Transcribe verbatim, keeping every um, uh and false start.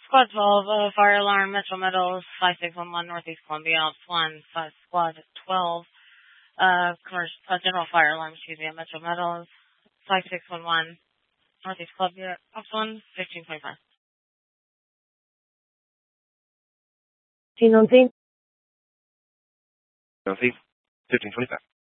Squad twelve, uh, fire alarm, Metro Meadows, five six one one, Northeast Columbia, Ops one, five, Squad twelve, uh, commercial, uh, general fire alarm, excuse me, at Metro Meadows, five six one one, Northeast Columbia, Ops one, fifteen twenty-five. T N C. T N C, fifteen twenty-five.